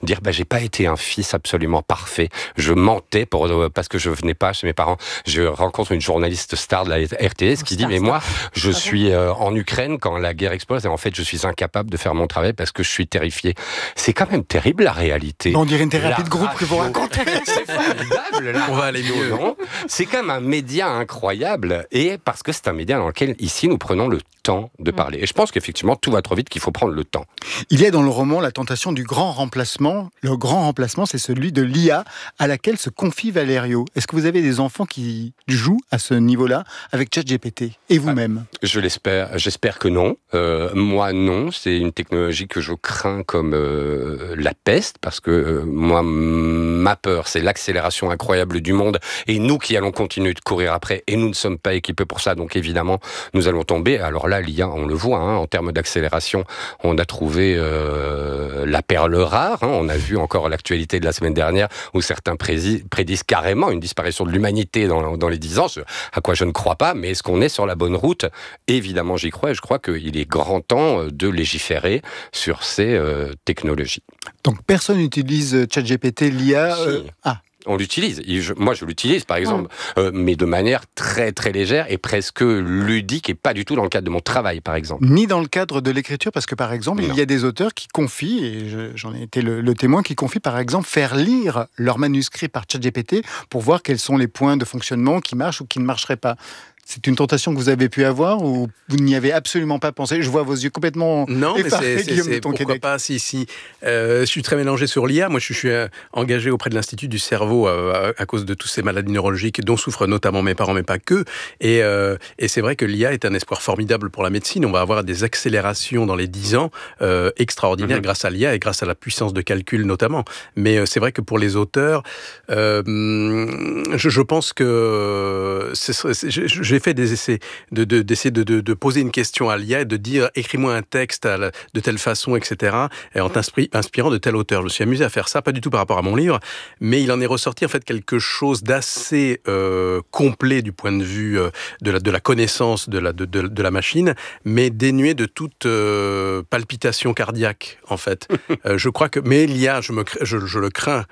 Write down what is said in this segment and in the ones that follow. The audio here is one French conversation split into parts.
dire j'ai pas été un fils absolument parfait. Je mentais parce que je venais pas chez mes parents. Je rencontre une journaliste star de la RTS qui dit mais moi je suis en Ukraine quand la guerre explose et en fait je suis incapable de faire mon travail parce que je suis terrifié. C'est quand même terrible la réalité. On dirait une thérapie de groupe que vous racontez. C'est formidable. On va aller mieux. Non, c'est quand même un média incroyable et parce que c'est un média dans lequel ici nous prenons le temps de parler. Et je pense qu'effectivement tout va trop vite qu'il faut prendre le temps. Il y a dans le roman la tentation du grand remplacement. Le grand remplacement, c'est celui de l'IA à laquelle se confie Valerio. Est-ce que vous avez des enfants qui jouent à ce niveau-là avec ChatGPT et vous-même? Je l'espère. J'espère que non. Moi, non. C'est une technologie que je crains comme la peste parce que moi, ma peur, c'est l'accélération incroyable du monde et nous qui allons continuer de courir après et nous ne sommes pas équipés pour ça. Donc évidemment, nous allons tomber. Alors là, l'IA, on le voit, en termes d'accélération, on a trouvé la perle rare. On a vu encore l'actualité de la semaine dernière où certains prédisent carrément une disparition de l'humanité dans les 10 ans, à quoi je ne crois pas, mais est-ce qu'on est sur la bonne route? Évidemment, j'y crois et je crois qu'il est grand temps de légiférer sur ces technologies. Donc personne n'utilise ChatGPT, l'IA On l'utilise. Moi, je l'utilise, par exemple, mais de manière très, très légère et presque ludique et pas du tout dans le cadre de mon travail, par exemple. Ni dans le cadre de l'écriture, parce que, par exemple, il y a des auteurs qui confient, et j'en ai été le témoin, qui confient, par exemple, faire lire leur manuscrit par ChatGPT pour voir quels sont les points de fonctionnement qui marchent ou qui ne marcheraient pas. C'est une tentation que vous avez pu avoir ou vous n'y avez absolument pas pensé? Je vois vos yeux complètement effarés, Guillaume de Tonquédec. Pourquoi pas, si. Je suis très mélangé sur l'IA. Moi, je suis engagé auprès de l'Institut du cerveau à cause de toutes ces maladies neurologiques dont souffrent notamment mes parents, mais pas que. Et c'est vrai que l'IA est un espoir formidable pour la médecine. On va avoir des accélérations dans les 10 ans extraordinaires grâce à l'IA et grâce à la puissance de calcul notamment. Mais c'est vrai que pour les auteurs, je pense que j'ai fait des essais d'essayer de poser une question à l'IA et de dire écris-moi un texte de telle façon, etc. et en t'inspirant de tel auteur. Je me suis amusé à faire ça, pas du tout par rapport à mon livre, mais il en est ressorti en fait quelque chose d'assez complet du point de vue de la connaissance de la machine, mais dénué de toute palpitation cardiaque en fait. Je crois que, mais l'IA, je le crains,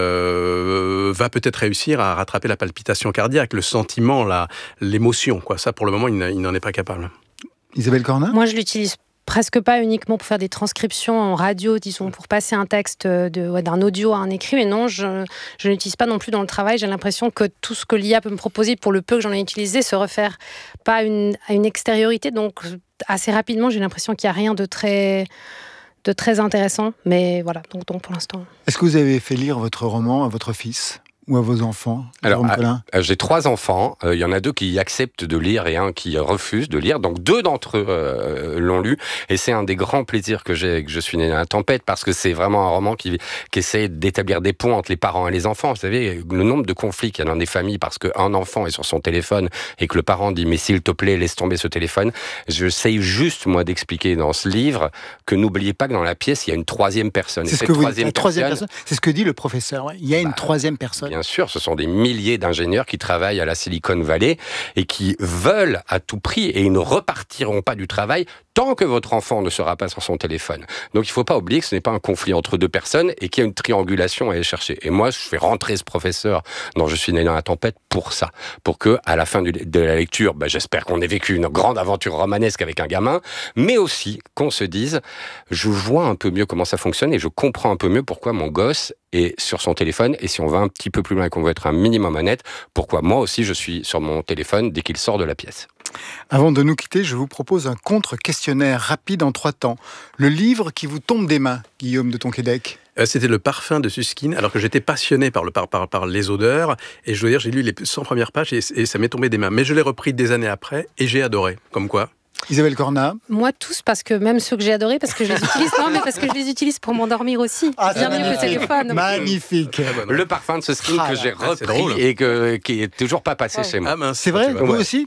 va peut-être réussir à rattraper la palpitation cardiaque, le sentiment, l'émotion, quoi. Ça, pour le moment, il n'en est pas capable. Isabelle Cornat? Moi, je l'utilise presque pas uniquement pour faire des transcriptions en radio, disons, pour passer un texte d'un audio à un écrit, mais non, je ne l'utilise pas non plus dans le travail. J'ai l'impression que tout ce que l'IA peut me proposer, pour le peu que j'en ai utilisé, se réfère pas à une extériorité, donc assez rapidement, j'ai l'impression qu'il n'y a rien de très intéressant, mais voilà, donc pour l'instant. Est-ce que vous avez fait lire votre roman à votre fils ou à vos enfants? Alors, j'ai 3 enfants. Il y en a 2 qui acceptent de lire et un qui refuse de lire. Donc, 2 d'entre eux l'ont lu. Et c'est un des grands plaisirs que j'ai, que je suis né dans la tempête, parce que c'est vraiment un roman qui essaie d'établir des ponts entre les parents et les enfants. Vous savez, le nombre de conflits qu'il y a dans des familles parce qu'un enfant est sur son téléphone et que le parent dit « mais s'il te plaît, laisse tomber ce téléphone ». J'essaye juste, moi, d'expliquer dans ce livre que n'oubliez pas que dans la pièce, il y a une 3e personne. C'est ce que vous dites, la 3e personne. C'est ce que dit le professeur. Ouais. Il y a une 3e personne. Bien sûr, ce sont des milliers d'ingénieurs qui travaillent à la Silicon Valley et qui veulent à tout prix, et ils ne repartiront pas du travail tant que votre enfant ne sera pas sur son téléphone. Donc il ne faut pas oublier que ce n'est pas un conflit entre 2 personnes et qu'il y a une triangulation à aller chercher. Et moi, je fais rentrer ce professeur dont je suis né dans la tempête pour ça. Pour que, à la fin de la lecture, j'espère qu'on ait vécu une grande aventure romanesque avec un gamin, mais aussi qu'on se dise, je vois un peu mieux comment ça fonctionne et je comprends un peu mieux pourquoi mon gosse est sur son téléphone, et si on va un petit peu plus loin et qu'on veut être un minimum honnête, pourquoi moi aussi je suis sur mon téléphone dès qu'il sort de la pièce. Avant de nous quitter, je vous propose un contre-questionnaire rapide en 3 temps. Le livre qui vous tombe des mains, Guillaume de Tonquédec. C'était Le Parfum de Suskind, alors que j'étais passionné par les odeurs, et je dois dire, j'ai lu les 100 premières pages et ça m'est tombé des mains. Mais je l'ai repris des années après, et j'ai adoré, comme quoi. Isabelle Cornat. Moi, tous, parce que même ceux que j'ai adorés, parce que je les utilise, parce que je les utilise pour m'endormir aussi. Bien mieux que le téléphone. Magnifique. Le Parfum de Suskind que j'ai repris et qui est toujours pas passé chez moi. C'est vrai, vous aussi.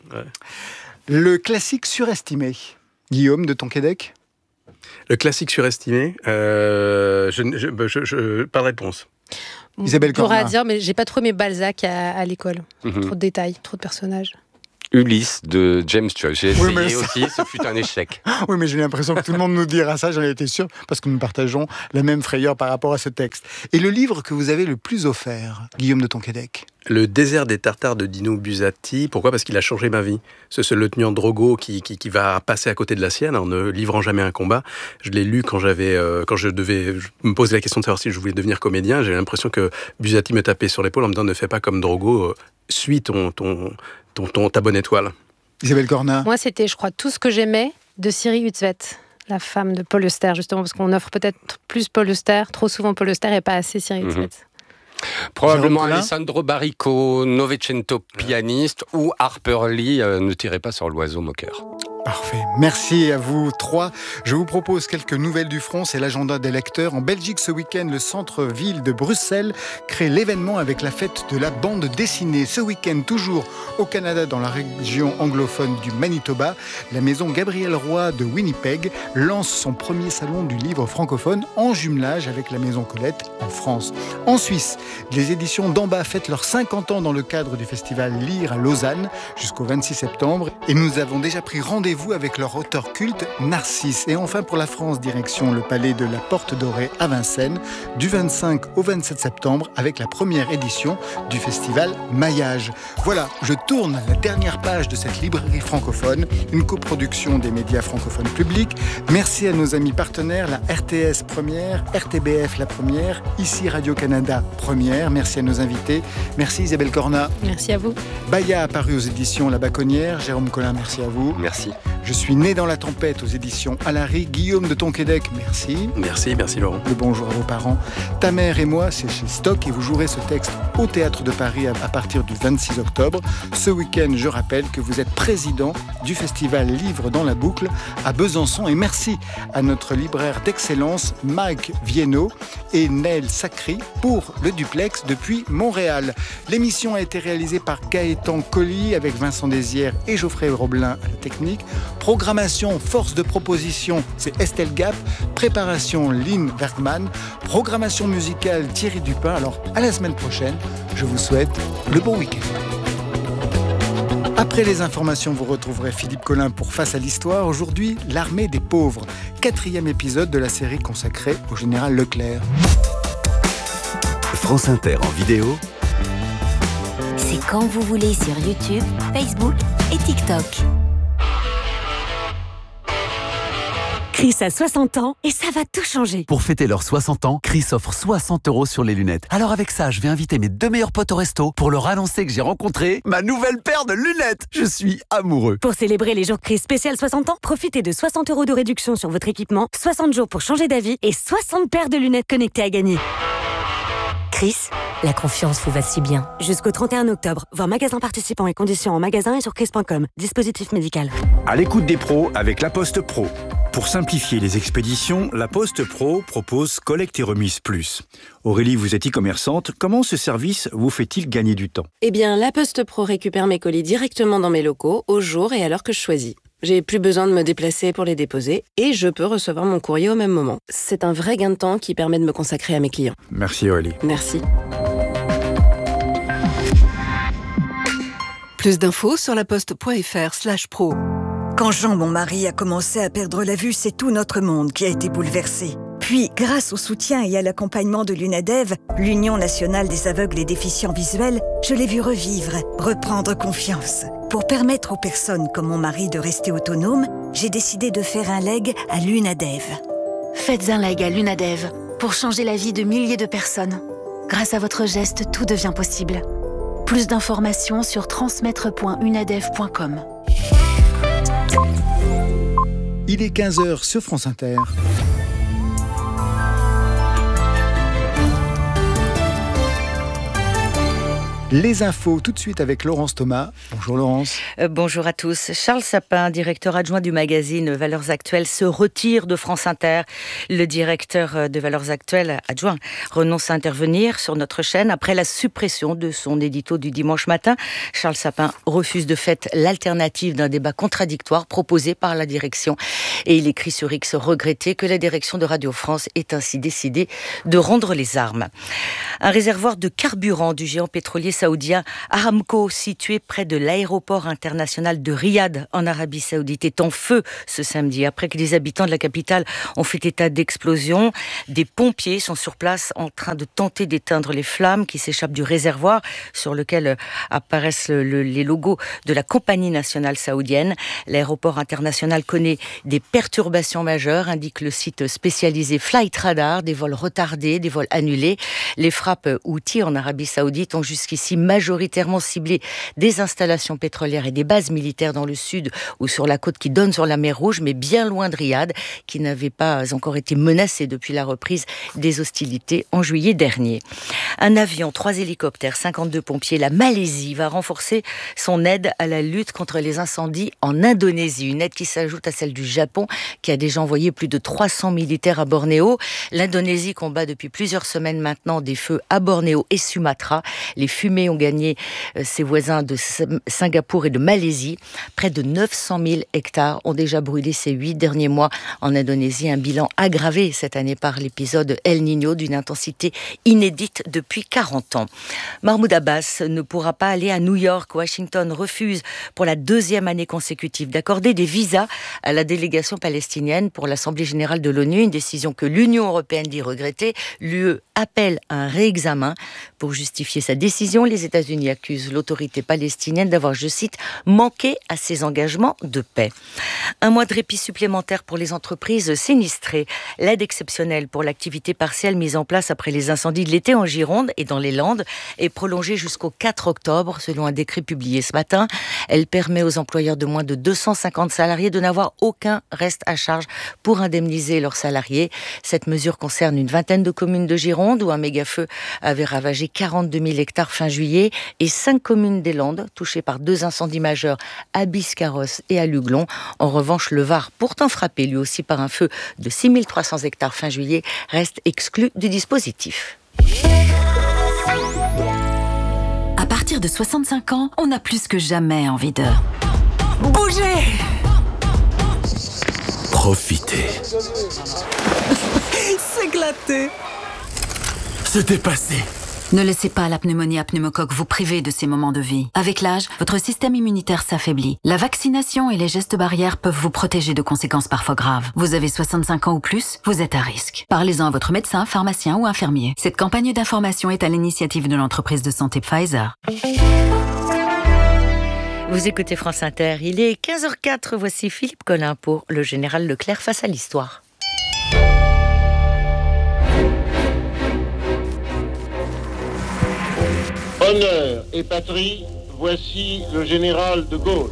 Le classique surestimé, Guillaume de Tonquédec. Le classique surestimé, pas de réponse. Isabelle Cornat. Je pourrais dire, mais j'ai pas trop aimé Balzac à l'école. Trop de détails, trop de personnages. Ulysse de James Joyce. J'ai essayé aussi, ce fut un échec. Oui, mais j'ai l'impression que tout le monde nous dira ça, j'en ai été sûr, parce que nous partageons la même frayeur par rapport à ce texte. Et le livre que vous avez le plus offert, Guillaume de Tonquédec? Le désert des Tartares de Dino Buzzati. Pourquoi ? Parce qu'il a changé ma vie. Ce lieutenant Drogo qui va passer à côté de la sienne en ne livrant jamais un combat. Je l'ai lu quand je devais me poser la question de savoir si je voulais devenir comédien. J'ai l'impression que Buzzati me tapait sur l'épaule en me disant ne fais pas comme Drogo, suis ta bonne étoile. Isabelle Cornat. Moi, c'était, je crois, Tout ce que j'aimais de Siri Hutzvet, la femme de Paul Auster, justement, parce qu'on offre peut-être plus Paul Auster, trop souvent Paul Auster et pas assez Siri Hutzvet. Probablement Alessandro Barrico, Novecento pianiste, ou Harper Lee, Ne tirez pas sur l'oiseau moqueur. Parfait. Merci à vous trois. Je vous propose quelques nouvelles du front. C'est l'agenda des lecteurs. En Belgique, ce week-end, le centre-ville de Bruxelles crée l'événement avec la fête de la bande dessinée. Ce week-end, toujours au Canada, dans la région anglophone du Manitoba, la maison Gabriel Roy de Winnipeg lance son premier salon du livre francophone en jumelage avec la maison Colette en France. En Suisse, les éditions d'en bas fêtent leurs 50 ans dans le cadre du festival Lire à Lausanne jusqu'au 26 septembre. Et nous avons déjà pris rendez-vous avec leur auteur culte Narcisse. Et enfin pour la France, direction le palais de la Porte Dorée à Vincennes du 25 au 27 septembre avec la première édition du festival Maillage. Voilà, je tourne la dernière page de cette librairie francophone, une coproduction des médias francophones publics. Merci à nos amis partenaires, la RTS première, RTBF la première, ici Radio-Canada première. Merci à nos invités. Merci Isabelle Cornat. Merci à vous. Baya apparu aux éditions La Baconnière. Jérôme Collin, merci à vous. Merci. Je suis né dans la tempête aux éditions Alary. Guillaume de Tonquédec, merci. Merci Laurent. Le bonjour à vos parents. Ta mère et moi, c'est chez Stock et vous jouerez ce texte au Théâtre de Paris à partir du 26 octobre. Ce week-end, je rappelle que vous êtes président du festival Livre dans la boucle à Besançon. Et merci à notre libraire d'excellence, Mike Viennot et Neil Sacry pour le duplex depuis Montréal. L'émission a été réalisée par Gaëtan Colli avec Vincent Désières et Geoffrey Roblin à la technique. Programmation, force de proposition, c'est Estelle Gap. Préparation, Lynn Bergman. Programmation musicale, Thierry Dupin. Alors, à la semaine prochaine. Je vous souhaite le bon week-end. Après les informations, vous retrouverez Philippe Collin pour Face à l'Histoire. Aujourd'hui, l'armée des pauvres. 4e épisode de la série consacrée au général Leclerc. France Inter en vidéo. C'est quand vous voulez sur YouTube, Facebook et TikTok. Chris a 60 ans et ça va tout changer. Pour fêter leurs 60 ans, Chris offre 60 € sur les lunettes. Alors avec ça, je vais inviter mes 2 meilleurs potes au resto pour leur annoncer que j'ai rencontré ma nouvelle paire de lunettes. Je suis amoureux. Pour célébrer les jours Chris spécial 60 ans, profitez de 60 € de réduction sur votre équipement, 60 jours pour changer d'avis et 60 paires de lunettes connectées à gagner. Chris, la confiance vous va si bien. Jusqu'au 31 octobre, voir magasins participants et conditions en magasin et sur chris.com. Dispositif médical. À l'écoute des pros avec La Poste Pro. Pour simplifier les expéditions, La Poste Pro propose Collecte et Remise Plus. Aurélie, vous êtes e-commerçante. Comment ce service vous fait-il gagner du temps ? Eh bien, La Poste Pro récupère mes colis directement dans mes locaux, au jour et à l'heure que je choisis. J'ai plus besoin de me déplacer pour les déposer et je peux recevoir mon courrier au même moment. C'est un vrai gain de temps qui permet de me consacrer à mes clients. Merci Aurélie. Merci. Plus d'infos sur laposte.fr/pro. Quand Jean, mon mari, a commencé à perdre la vue, c'est tout notre monde qui a été bouleversé. Puis, grâce au soutien et à l'accompagnement de l'UNADEV, l'Union nationale des aveugles et déficients visuels, je l'ai vu revivre, reprendre confiance. Pour permettre aux personnes comme mon mari de rester autonomes, j'ai décidé de faire un leg à l'UNADEV. Faites un leg à l'UNADEV pour changer la vie de milliers de personnes. Grâce à votre geste, tout devient possible. Plus d'informations sur transmettre.unadev.com. Il est 15h sur France Inter. Les infos, tout de suite avec Laurence Thomas. Bonjour Laurence. Bonjour à tous. Charles Sapin, directeur adjoint du magazine Valeurs Actuelles, se retire de France Inter. Le directeur de Valeurs Actuelles adjoint renonce à intervenir sur notre chaîne après la suppression de son édito du dimanche matin. Charles Sapin refuse de fait l'alternative d'un débat contradictoire proposé par la direction. Et il écrit sur X regretter que la direction de Radio France ait ainsi décidé de rendre les armes. Un réservoir de carburant du géant pétrolier saoudien Aramco, situé près de l'aéroport international de Riyad, en Arabie Saoudite, est en feu ce samedi. Après que les habitants de la capitale ont fait état d'explosion, des pompiers sont sur place en train de tenter d'éteindre les flammes qui s'échappent du réservoir sur lequel apparaissent les logos de la compagnie nationale saoudienne. L'aéroport international connaît des perturbations majeures, indique le site spécialisé Flight Radar, des vols retardés, des vols annulés. Les frappes Houthis en Arabie Saoudite ont jusqu'ici majoritairement ciblé des installations pétrolières et des bases militaires dans le sud ou sur la côte qui donne sur la mer Rouge, mais bien loin de Riyad, qui n'avait pas encore été menacée depuis la reprise des hostilités en juillet dernier. Un avion, 3 hélicoptères, 52 pompiers. La Malaisie va renforcer son aide à la lutte contre les incendies en Indonésie. Une aide qui s'ajoute à celle du Japon, qui a déjà envoyé plus de 300 militaires à Bornéo. L'Indonésie combat depuis plusieurs semaines maintenant des feux à Bornéo et Sumatra. Les fumées ont gagné ses voisins de Singapour et de Malaisie. Près de 900 000 hectares ont déjà brûlé ces 8 derniers mois en Indonésie. Un bilan aggravé cette année par l'épisode El Niño d'une intensité inédite depuis 40 ans. Mahmoud Abbas ne pourra pas aller à New York. Washington refuse pour la 2e année consécutive d'accorder des visas à la délégation palestinienne pour l'Assemblée générale de l'ONU, une décision que l'Union européenne dit regretter. L'UE appelle à un réexamen. Pour justifier sa décision, les États-Unis accusent l'autorité palestinienne d'avoir, je cite, manqué à ses engagements de paix. Un mois de répit supplémentaire pour les entreprises sinistrées. L'aide exceptionnelle pour l'activité partielle mise en place après les incendies de l'été en Gironde et dans les Landes est prolongée jusqu'au 4 octobre, selon un décret publié ce matin. Elle permet aux employeurs de moins de 250 salariés de n'avoir aucun reste à charge pour indemniser leurs salariés. Cette mesure concerne une vingtaine de communes de Gironde où un méga-feu avait ravagé 42 000 hectares fin juillet et 5 communes des Landes touchées par 2 incendies majeurs à Biscarrosse et à Luglon. En revanche, le Var, pourtant frappé lui aussi par un feu de 6 300 hectares fin juillet, reste exclu du dispositif. À partir de 65 ans, on a plus que jamais envie de bouger. Profiter. S'éclater. Se dépasser. Ne laissez pas la pneumonie à pneumocoque vous priver de ces moments de vie. Avec l'âge, votre système immunitaire s'affaiblit. La vaccination et les gestes barrières peuvent vous protéger de conséquences parfois graves. Vous avez 65 ans ou plus, vous êtes à risque. Parlez-en à votre médecin, pharmacien ou infirmier. Cette campagne d'information est à l'initiative de l'entreprise de santé Pfizer. Vous écoutez France Inter, il est 15h04, voici Philippe Collin pour le général Leclerc face à l'histoire. Honneur et patrie, voici le général de Gaulle.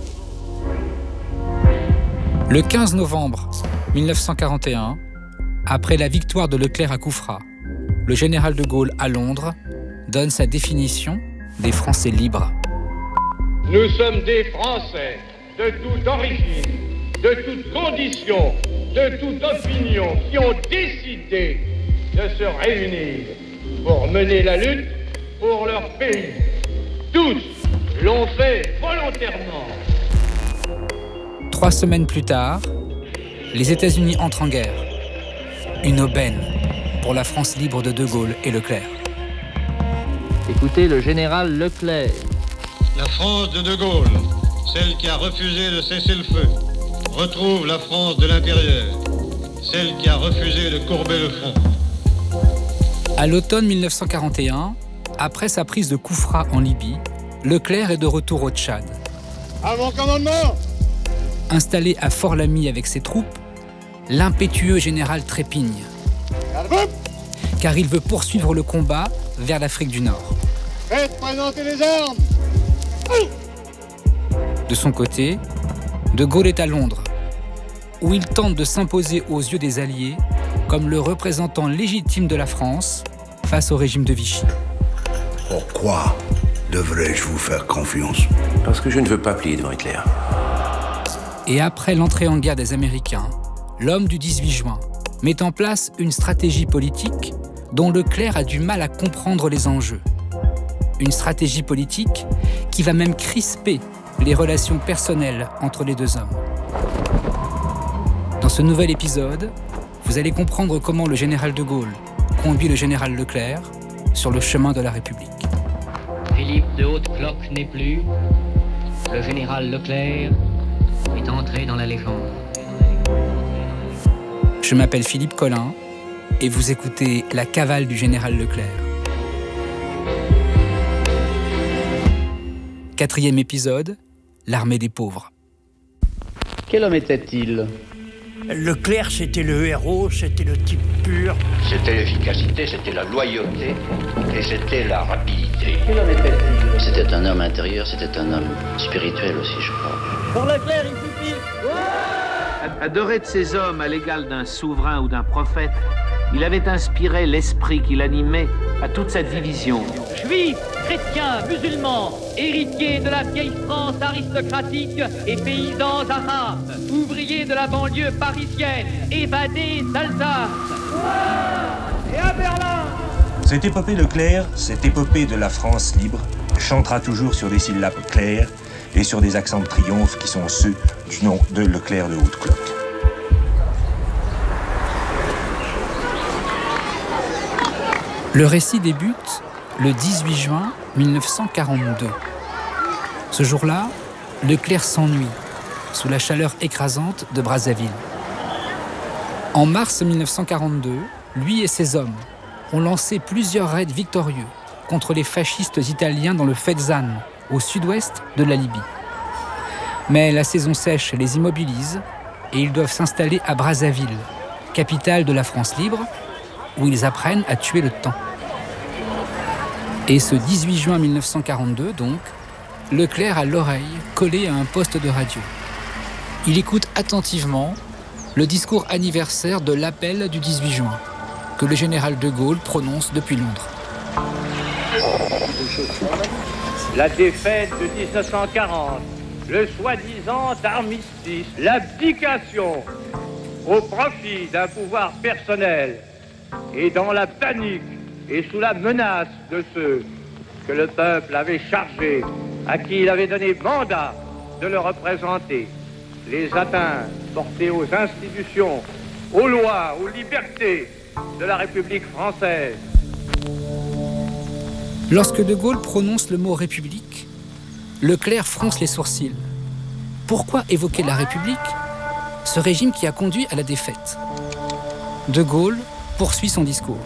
Le 15 novembre 1941, après la victoire de Leclerc à Koufra, le général de Gaulle à Londres donne sa définition des Français libres. Nous sommes des Français de toute origine, de toute condition, de toute opinion qui ont décidé de se réunir pour mener la lutte pour leur pays. Tous l'ont fait volontairement. 3 semaines plus tard, les États-Unis entrent en guerre. Une aubaine pour la France libre de Gaulle et Leclerc. Écoutez le général Leclerc. La France de Gaulle, celle qui a refusé de cesser le feu, retrouve la France de l'intérieur, celle qui a refusé de courber le front. À l'automne 1941, après sa prise de Koufra en Libye, Leclerc est de retour au Tchad. À mon commandement! Installé à Fort-Lamy avec ses troupes, l'impétueux général trépigne. Car il veut poursuivre le combat vers l'Afrique du Nord. Faites présenter les armes! De son côté, de Gaulle est à Londres, où il tente de s'imposer aux yeux des Alliés comme le représentant légitime de la France face au régime de Vichy. Pourquoi devrais-je vous faire confiance? Parce que je ne veux pas plier devant Hitler. Et après l'entrée en guerre des Américains, l'homme du 18 juin met en place une stratégie politique dont Leclerc a du mal à comprendre les enjeux. Une stratégie politique qui va même crisper les relations personnelles entre les deux hommes. Dans ce nouvel épisode, vous allez comprendre comment le général de Gaulle conduit le général Leclerc sur le chemin de la République. Philippe de Haute-Cloque n'est plus. Le général Leclerc est entré dans la légende. Je m'appelle Philippe Collin et vous écoutez La cavale du général Leclerc. 4e épisode, l'armée des pauvres. Quel homme était-il ? Leclerc, c'était le héros, c'était le type pur. C'était l'efficacité, c'était la loyauté et c'était la rapidité. Quel homme était-il ? C'était un homme intérieur, c'était un homme spirituel aussi, je crois. Pour Leclerc, il suffit. Adoré de ces hommes à l'égal d'un souverain ou d'un prophète, il avait inspiré l'esprit qui l'animait à toute sa division. Juifs, chrétiens, musulmans, héritiers de la vieille France aristocratique et paysans arabes, ouvriers de la banlieue parisienne, évadés d'Alsace. Et à Berlin. Cette épopée Leclerc, cette épopée de la France libre, chantera toujours sur des syllabes claires et sur des accents de triomphe qui sont ceux du nom de Leclerc de Haute-Cloque. Le récit débute le 18 juin 1942. Ce jour-là, Leclerc s'ennuie sous la chaleur écrasante de Brazzaville. En mars 1942, lui et ses hommes ont lancé plusieurs raids victorieux contre les fascistes italiens dans le Fezzan, au sud-ouest de la Libye. Mais la saison sèche les immobilise et ils doivent s'installer à Brazzaville, capitale de la France libre, où ils apprennent à tuer le temps. Et ce 18 juin 1942, donc, Leclerc a l'oreille collée à un poste de radio. Il écoute attentivement le discours anniversaire de l'appel du 18 juin, que le général de Gaulle prononce depuis Londres. La défaite de 1940, le soi-disant armistice, l'abdication au profit d'un pouvoir personnel et dans la panique et sous la menace de ceux que le peuple avait chargés, à qui il avait donné mandat de le représenter, les atteintes portées aux institutions, aux lois, aux libertés de la République française. Lorsque de Gaulle prononce le mot « République », Leclerc fronce les sourcils. Pourquoi évoquer la République, ce régime qui a conduit à la défaite ? De Gaulle poursuit son discours.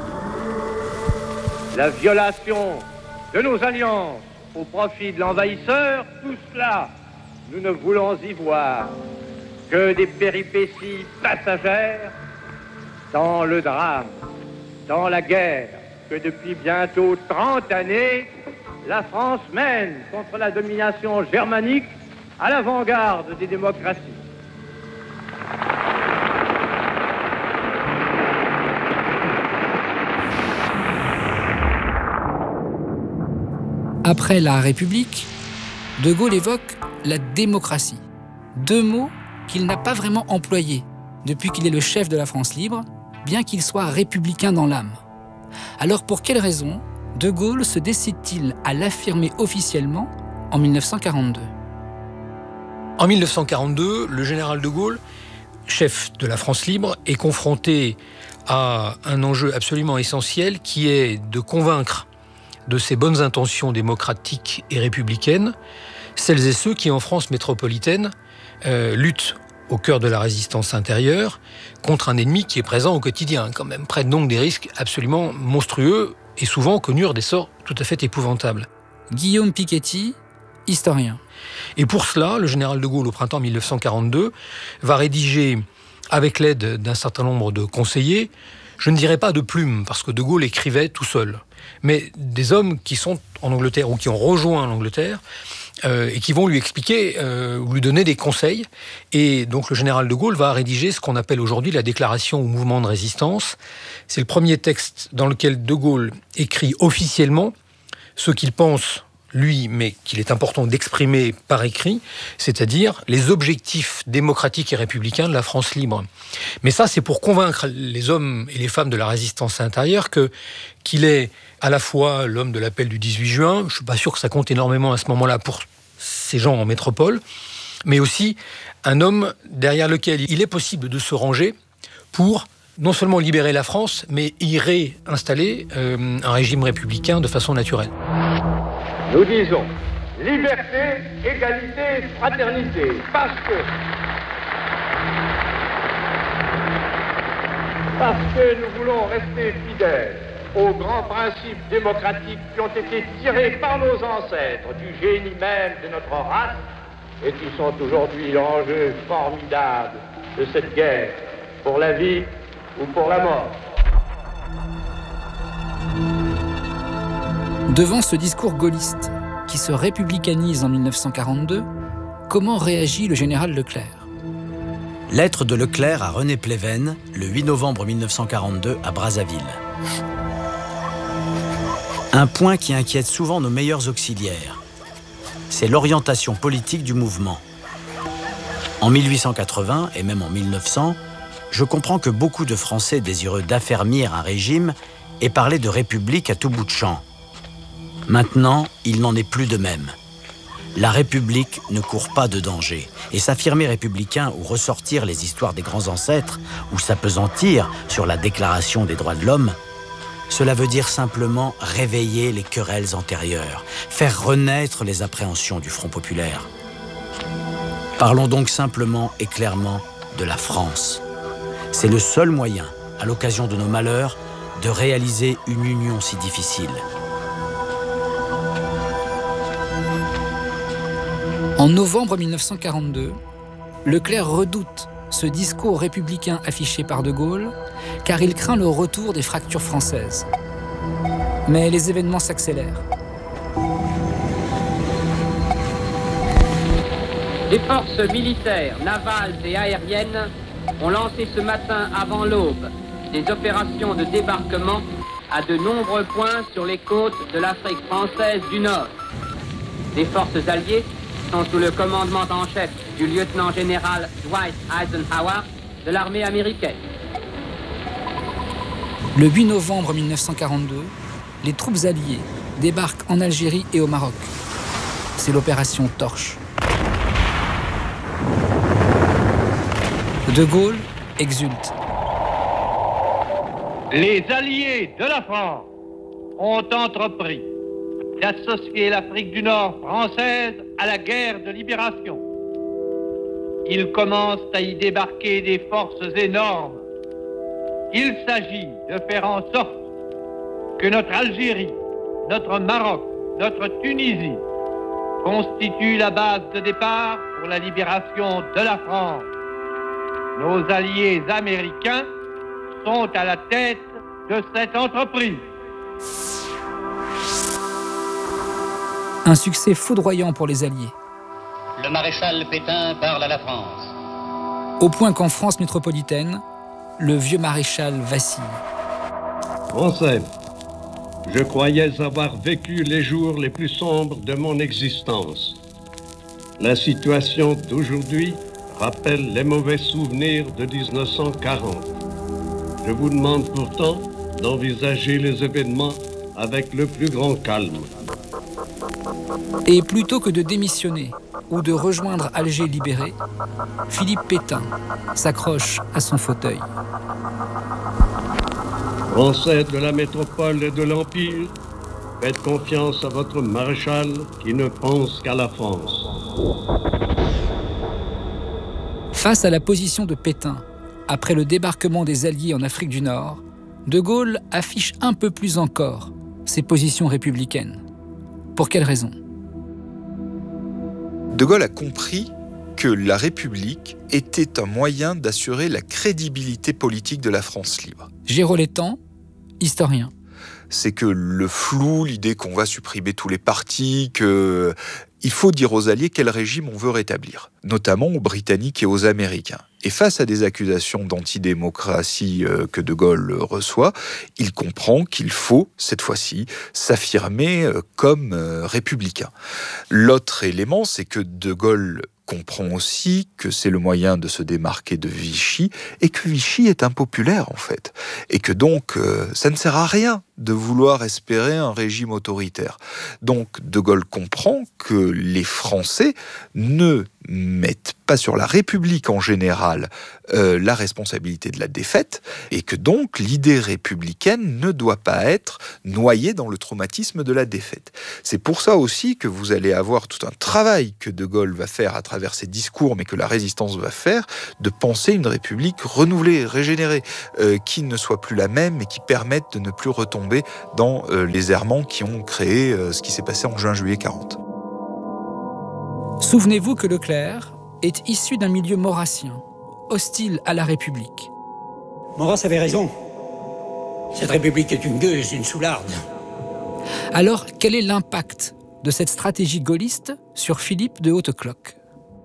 La violation de nos alliances au profit de l'envahisseur, tout cela, nous ne voulons y voir que des péripéties passagères dans le drame, dans la guerre que depuis bientôt 30 années, la France mène contre la domination germanique à l'avant-garde des démocraties. Après la République, de Gaulle évoque la démocratie. 2 mots qu'il n'a pas vraiment employés depuis qu'il est le chef de la France libre, bien qu'il soit républicain dans l'âme. Alors pour quelle raison de Gaulle se décide-t-il à l'affirmer officiellement en 1942 ? En 1942, le général de Gaulle, chef de la France libre, est confronté à un enjeu absolument essentiel qui est de convaincre de ses bonnes intentions démocratiques et républicaines celles et ceux qui, en France métropolitaine, luttent au cœur de la résistance intérieure contre un ennemi qui est présent au quotidien, quand même, prennent donc des risques absolument monstrueux et souvent connurent des sorts tout à fait épouvantables. Guillaume Piketty, historien. Et pour cela, le général de Gaulle, au printemps 1942, va rédiger, avec l'aide d'un certain nombre de conseillers, je ne dirais pas de plumes, parce que de Gaulle écrivait tout seul, mais des hommes qui sont en Angleterre ou qui ont rejoint l'Angleterre et qui vont lui expliquer ou lui donner des conseils. Et donc le général de Gaulle va rédiger ce qu'on appelle aujourd'hui la déclaration au mouvement de résistance. C'est le premier texte dans lequel de Gaulle écrit officiellement ce qu'il pense, lui, mais qu'il est important d'exprimer par écrit, c'est-à-dire les objectifs démocratiques et républicains de la France libre. Mais ça, c'est pour convaincre les hommes et les femmes de la résistance intérieure qu'il est à la fois l'homme de l'appel du 18 juin, je ne suis pas sûr que ça compte énormément à ce moment-là pour ces gens en métropole, mais aussi un homme derrière lequel il est possible de se ranger pour non seulement libérer la France, mais y réinstaller un régime républicain de façon naturelle. Nous disons liberté, égalité, fraternité, parce que nous voulons rester fidèles aux grands principes démocratiques qui ont été tirés par nos ancêtres du génie même de notre race et qui sont aujourd'hui l'enjeu formidable de cette guerre, pour la vie ou pour la mort. Devant ce discours gaulliste qui se républicanise en 1942, comment réagit le général Leclerc ? Lettre de Leclerc à René Pleven, le 8 novembre 1942 à Brazzaville. Un point qui inquiète souvent nos meilleurs auxiliaires, c'est l'orientation politique du mouvement. En 1880 et même en 1900, je comprends que beaucoup de Français désireux d'affermir un régime aient parlé de république à tout bout de champ. Maintenant, il n'en est plus de même. La République ne court pas de danger. Et s'affirmer républicain ou ressortir les histoires des grands ancêtres ou s'appesantir sur la Déclaration des droits de l'homme, cela veut dire simplement réveiller les querelles antérieures, faire renaître les appréhensions du Front populaire. Parlons donc simplement et clairement de la France. C'est le seul moyen, à l'occasion de nos malheurs, de réaliser une union si difficile. En novembre 1942, Leclerc redoute ce discours républicain affiché par De Gaulle, car il craint le retour des fractures françaises. Mais les événements s'accélèrent. Les forces militaires, navales et aériennes ont lancé ce matin avant l'aube des opérations de débarquement à de nombreux points sur les côtes de l'Afrique française du Nord. Les forces alliées sont sous le commandement en chef du lieutenant-général Dwight Eisenhower de l'armée américaine. Le 8 novembre 1942, les troupes alliées débarquent en Algérie et au Maroc. C'est l'opération Torche. De Gaulle exulte. Les alliés de la France ont entrepris d'associer l'Afrique du Nord française à la guerre de libération. Ils commencent à y débarquer des forces énormes. Il s'agit de faire en sorte que notre Algérie, notre Maroc, notre Tunisie constituent la base de départ pour la libération de la France. Nos alliés américains sont à la tête de cette entreprise. Un succès foudroyant pour les Alliés. Le maréchal Pétain parle à la France. Au point qu'en France métropolitaine, le vieux maréchal vacille. Français, je croyais avoir vécu les jours les plus sombres de mon existence. La situation d'aujourd'hui rappelle les mauvais souvenirs de 1940. Je vous demande pourtant d'envisager les événements avec le plus grand calme. Et plutôt que de démissionner ou de rejoindre Alger libéré, Philippe Pétain s'accroche à son fauteuil. Français de la métropole et de l'Empire, faites confiance à votre maréchal qui ne pense qu'à la France. Face à la position de Pétain, après le débarquement des Alliés en Afrique du Nord, De Gaulle affiche un peu plus encore ses positions républicaines. Pour quelle raison ? De Gaulle a compris que la République était un moyen d'assurer la crédibilité politique de la France libre. Géraud Létang, historien. C'est que le flou, l'idée qu'on va supprimer tous les partis, il faut dire aux Alliés quel régime on veut rétablir, notamment aux Britanniques et aux Américains. Et face à des accusations d'antidémocratie que De Gaulle reçoit, il comprend qu'il faut, cette fois-ci, s'affirmer comme républicain. L'autre élément, c'est que De Gaulle comprend aussi que c'est le moyen de se démarquer de Vichy et que Vichy est impopulaire en fait. Et que donc, ça ne sert à rien de vouloir espérer un régime autoritaire. Donc, De Gaulle comprend que les Français ne mettent pas sur la République en général la responsabilité de la défaite, et que donc l'idée républicaine ne doit pas être noyée dans le traumatisme de la défaite. C'est pour ça aussi que vous allez avoir tout un travail que De Gaulle va faire à travers ses discours, mais que la résistance va faire, de penser une République renouvelée, régénérée, qui ne soit plus la même et qui permette de ne plus retomber dans les errements qui ont créé ce qui s'est passé en juin-juillet 40. Souvenez-vous que Leclerc est issu d'un milieu maurassien, hostile à la République. Maurras avait raison. Cette République est une gueuse, une soularde. Alors, quel est l'impact de cette stratégie gaulliste sur Philippe de Hautecloque ?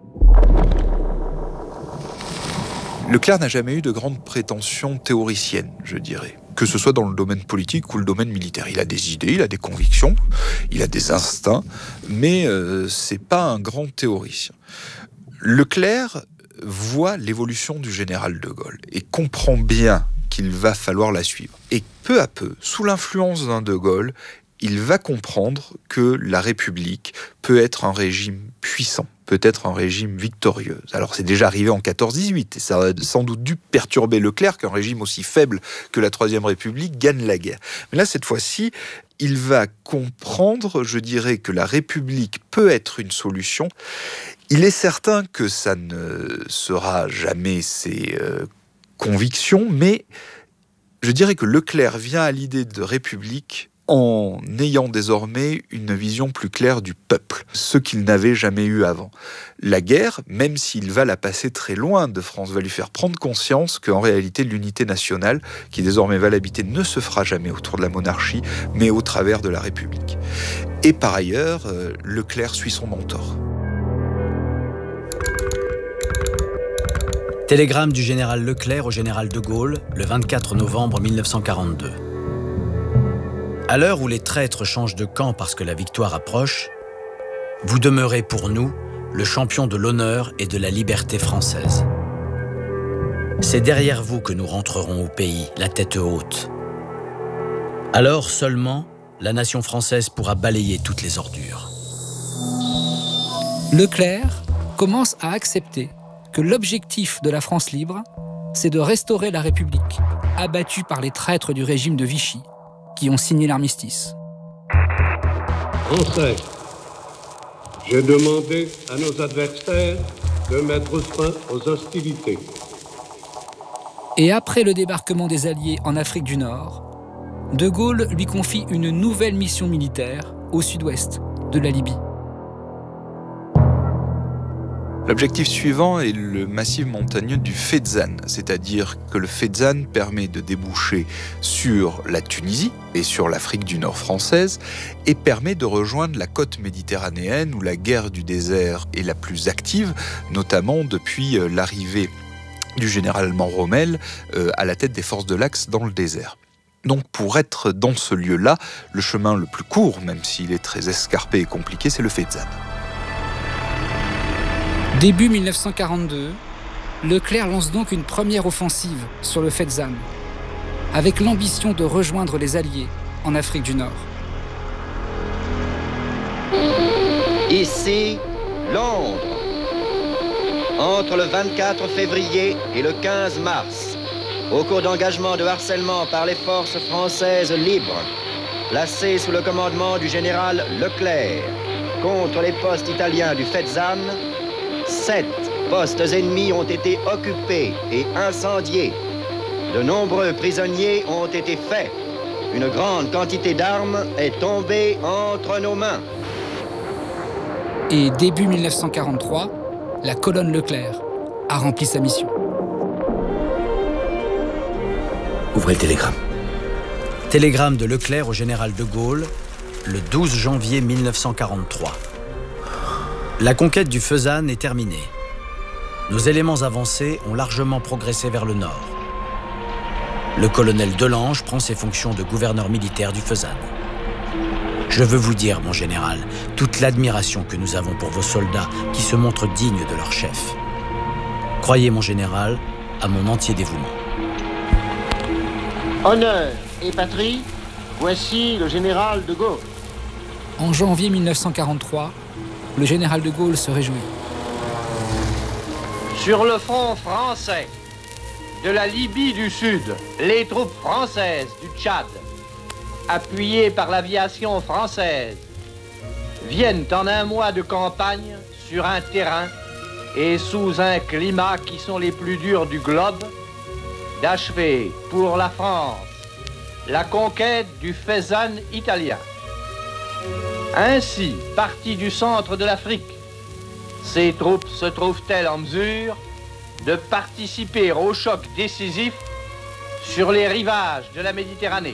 Leclerc n'a jamais eu de grandes prétentions théoriciennes, je dirais, que ce soit dans le domaine politique ou le domaine militaire. Il a des idées, il a des convictions, il a des instincts, mais c'est pas un grand théoricien. Leclerc voit l'évolution du général de Gaulle et comprend bien qu'il va falloir la suivre. Et peu à peu, sous l'influence d'un de Gaulle, il va comprendre que la République peut être un régime puissant, peut être un régime victorieux. Alors c'est déjà arrivé en 14-18, et ça a sans doute dû perturber Leclerc qu'un régime aussi faible que la Troisième République gagne la guerre. Mais là, cette fois-ci, il va comprendre, je dirais, que la République peut être une solution. Il est certain que ça ne sera jamais ses convictions, mais je dirais que Leclerc vient à l'idée de République en ayant désormais une vision plus claire du peuple, ce qu'il n'avait jamais eu avant. La guerre, même s'il va la passer très loin de France, va lui faire prendre conscience qu'en réalité l'unité nationale, qui désormais va l'habiter, ne se fera jamais autour de la monarchie, mais au travers de la République. Et par ailleurs, Leclerc suit son mentor. Télégramme du général Leclerc au général de Gaulle, le 24 novembre 1942. À l'heure où les traîtres changent de camp parce que la victoire approche, vous demeurez pour nous le champion de l'honneur et de la liberté française. C'est derrière vous que nous rentrerons au pays, la tête haute. Alors seulement, la nation française pourra balayer toutes les ordures. Leclerc commence à accepter que l'objectif de la France libre, c'est de restaurer la République, abattue par les traîtres du régime de Vichy, qui ont signé l'armistice. Français, j'ai demandé à nos adversaires de mettre fin aux hostilités. Et après le débarquement des Alliés en Afrique du Nord, De Gaulle lui confie une nouvelle mission militaire au sud-ouest de la Libye. L'objectif suivant est le massif montagneux du Fezzan, c'est-à-dire que le Fezzan permet de déboucher sur la Tunisie et sur l'Afrique du Nord française et permet de rejoindre la côte méditerranéenne où la guerre du désert est la plus active, notamment depuis l'arrivée du général allemand Rommel à la tête des forces de l'Axe dans le désert. Donc pour être dans ce lieu-là, le chemin le plus court, même s'il est très escarpé et compliqué, c'est le Fezzan. Début 1942, Leclerc lance donc une première offensive sur le Fezzan, avec l'ambition de rejoindre les Alliés en Afrique du Nord. Ici, Londres. Entre le 24 février et le 15 mars, au cours d'engagements de harcèlement par les forces françaises libres, placées sous le commandement du général Leclerc, contre les postes italiens du Fezzan, 7 postes ennemis ont été occupés et incendiés. De nombreux prisonniers ont été faits. Une grande quantité d'armes est tombée entre nos mains. Et début 1943, la colonne Leclerc a rempli sa mission. Ouvrez le télégramme. Télégramme de Leclerc au général de Gaulle, le 12 janvier 1943. La conquête du Fezzan est terminée. Nos éléments avancés ont largement progressé vers le nord. Le colonel Delange prend ses fonctions de gouverneur militaire du Fezzan. Je veux vous dire, mon général, toute l'admiration que nous avons pour vos soldats qui se montrent dignes de leur chef. Croyez, mon général, à mon entier dévouement. Honneur et patrie, voici le général de Gaulle. En janvier 1943, le général de Gaulle se réjouit. Sur le front français, de la Libye du Sud, les troupes françaises du Tchad, appuyées par l'aviation française, viennent en un mois de campagne sur un terrain et sous un climat qui sont les plus durs du globe, d'achever pour la France la conquête du Fezzan italien. Ainsi, parties du centre de l'Afrique, ces troupes se trouvent-elles en mesure de participer au choc décisif sur les rivages de la Méditerranée.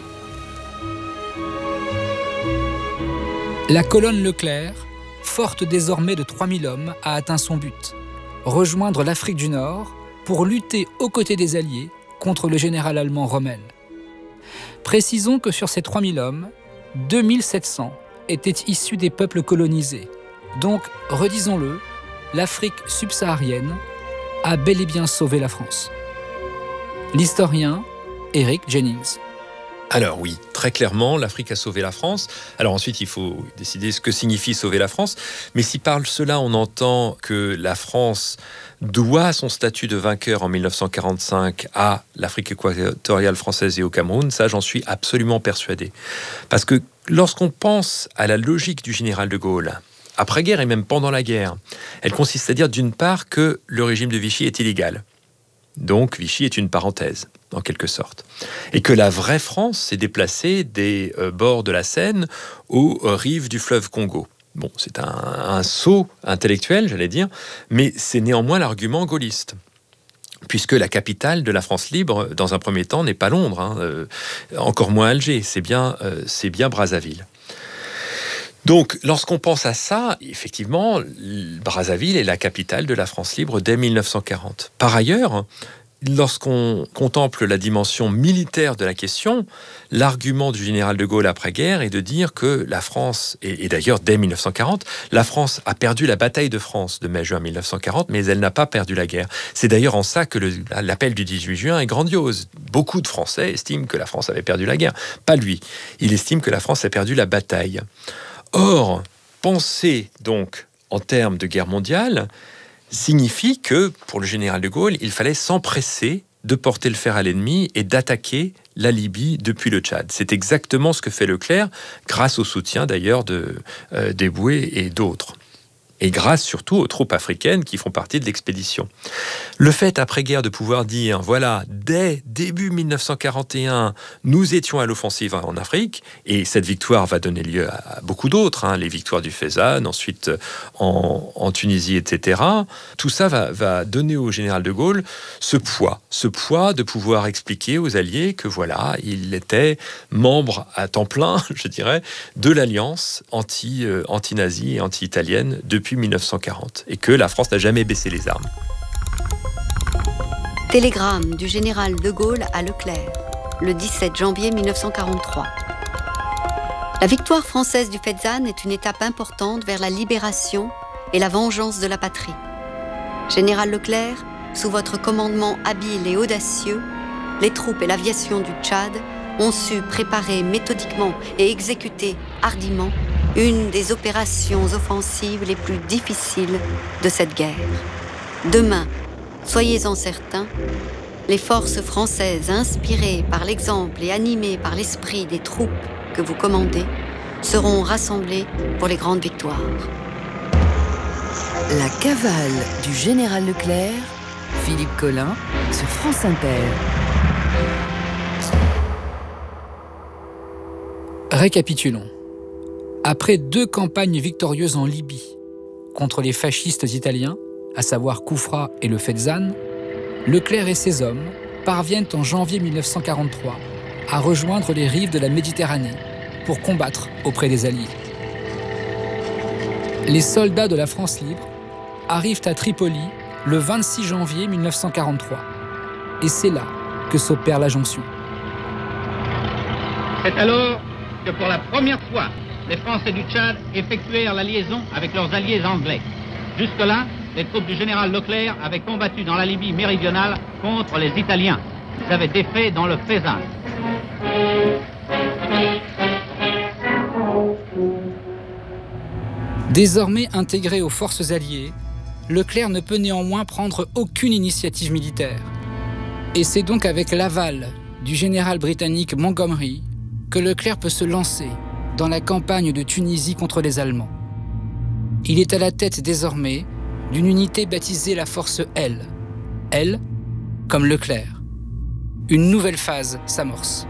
La colonne Leclerc, forte désormais de 3000 hommes, a atteint son but, rejoindre l'Afrique du Nord pour lutter aux côtés des Alliés contre le général allemand Rommel. Précisons que sur ces 3000 hommes, 2700 étaient issus des peuples colonisés. Donc, redisons-le, l'Afrique subsaharienne a bel et bien sauvé la France. L'historien Eric Jennings. Alors oui, très clairement, l'Afrique a sauvé la France. Alors ensuite, il faut décider ce que signifie sauver la France. Mais si par cela, on entend que la France doit son statut de vainqueur en 1945 à l'Afrique équatoriale française et au Cameroun, ça, j'en suis absolument persuadé. Parce que lorsqu'on pense à la logique du général de Gaulle, après-guerre et même pendant la guerre, elle consiste à dire d'une part que le régime de Vichy est illégal. Donc Vichy est une parenthèse, en quelque sorte. Et que la vraie France s'est déplacée des bords de la Seine aux rives du fleuve Congo. Bon, c'est un saut intellectuel, j'allais dire, mais c'est néanmoins l'argument gaulliste. Puisque la capitale de la France libre, dans un premier temps, n'est pas Londres, encore moins Alger, c'est bien Brazzaville. Donc, lorsqu'on pense à ça, effectivement, Brazzaville est la capitale de la France libre dès 1940. Par ailleurs, lorsqu'on contemple la dimension militaire de la question, l'argument du général de Gaulle après-guerre est de dire que la France, et d'ailleurs dès 1940, la France a perdu la bataille de France de mai-juin 1940, mais elle n'a pas perdu la guerre. C'est d'ailleurs en ça que l'appel du 18 juin est grandiose. Beaucoup de Français estiment que la France avait perdu la guerre. Pas lui. Il estime que la France a perdu la bataille. Or, penser donc en termes de guerre mondiale signifie que, pour le général de Gaulle, il fallait s'empresser de porter le fer à l'ennemi et d'attaquer la Libye depuis le Tchad. C'est exactement ce que fait Leclerc, grâce au soutien d'ailleurs d'Eboué et d'autres. Et grâce surtout aux troupes africaines qui font partie de l'expédition. Le fait après-guerre de pouvoir dire, voilà, dès début 1941, nous étions à l'offensive en Afrique, et cette victoire va donner lieu à beaucoup d'autres, les victoires du Fezzan, ensuite en Tunisie, etc. Tout ça va donner au général de Gaulle ce poids de pouvoir expliquer aux Alliés que voilà, il était membre à temps plein, je dirais, de l'alliance anti-nazie et anti-italienne depuis 1940 et que la France n'a jamais baissé les armes. Télégramme du général de Gaulle à Leclerc, le 17 janvier 1943. La victoire française du Fezzan est une étape importante vers la libération et la vengeance de la patrie. Général Leclerc, sous votre commandement habile et audacieux, les troupes et l'aviation du Tchad ont su préparer méthodiquement et exécuter hardiment une des opérations offensives les plus difficiles de cette guerre. Demain, soyez-en certains, les forces françaises inspirées par l'exemple et animées par l'esprit des troupes que vous commandez seront rassemblées pour les grandes victoires. La cavale du général Leclerc, Philippe Collin, sur France Inter. Récapitulons. Après 2 campagnes victorieuses en Libye contre les fascistes italiens, à savoir Koufra et le Fezzan, Leclerc et ses hommes parviennent en janvier 1943 à rejoindre les rives de la Méditerranée pour combattre auprès des Alliés. Les soldats de la France libre arrivent à Tripoli le 26 janvier 1943. Et c'est là que s'opère la jonction. C'est alors que pour la première fois, les Français du Tchad effectuèrent la liaison avec leurs alliés anglais. Jusque-là, les troupes du général Leclerc avaient combattu dans la Libye méridionale contre les Italiens. Ils avaient défait dans le Fezzan. Désormais intégrés aux forces alliées, Leclerc ne peut néanmoins prendre aucune initiative militaire. Et c'est donc avec l'aval du général britannique Montgomery que Leclerc peut se lancer dans la campagne de Tunisie contre les Allemands. Il est à la tête désormais d'une unité baptisée la Force L. L comme Leclerc. Une nouvelle phase s'amorce.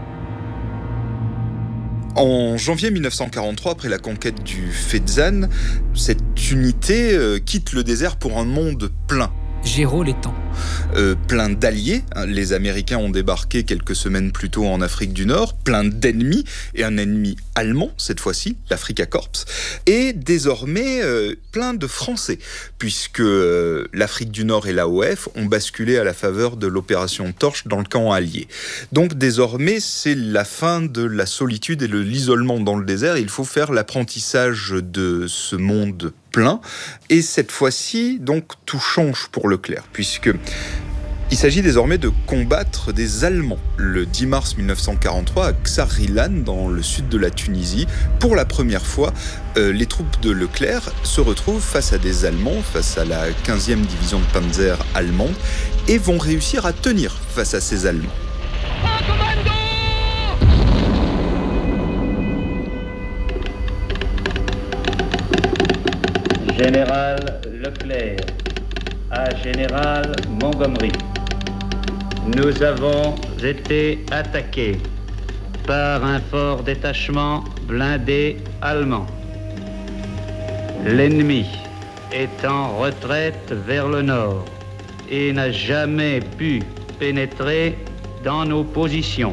En janvier 1943, après la conquête du Fezzan, cette unité quitte le désert pour un monde plein. Géraud l'étang. Plein d'alliés, les Américains ont débarqué quelques semaines plus tôt en Afrique du Nord, plein d'ennemis, et un ennemi allemand cette fois-ci, l'Afrika Korps, et désormais plein de Français, puisque l'Afrique du Nord et l'AOF ont basculé à la faveur de l'opération Torche dans le camp allié. Donc désormais, c'est la fin de la solitude et de l'isolement dans le désert, il faut faire l'apprentissage de ce monde plein, et cette fois-ci, donc, tout change pour Leclerc, puisque il s'agit désormais de combattre des Allemands. Le 10 mars 1943, à Ksar-Rilan, dans le sud de la Tunisie, pour la première fois, les troupes de Leclerc se retrouvent face à des Allemands, face à la 15e division de Panzer allemande, et vont réussir à tenir face à ces Allemands. Général Leclerc à Général Montgomery. Nous avons été attaqués par un fort détachement blindé allemand. L'ennemi est en retraite vers le nord et n'a jamais pu pénétrer dans nos positions.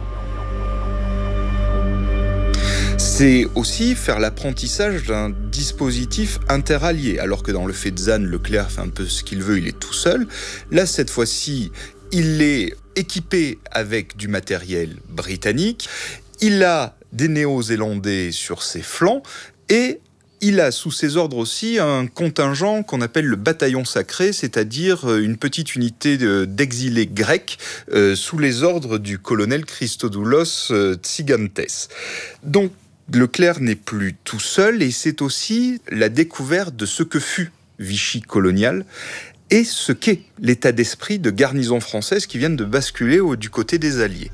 C'est aussi faire l'apprentissage d'un dispositif interallié, alors que dans le Fezzan, Leclerc fait un peu ce qu'il veut, il est tout seul. Là, cette fois-ci, il est équipé avec du matériel britannique, il a des Néo-Zélandais sur ses flancs, et il a sous ses ordres aussi un contingent qu'on appelle le bataillon sacré, c'est-à-dire une petite unité d'exilés grecs sous les ordres du colonel Christodoulos Tsigantes. Donc, Leclerc n'est plus tout seul, et c'est aussi la découverte de ce que fut Vichy colonial et ce qu'est l'état d'esprit de garnisons françaises qui viennent de basculer du côté des Alliés.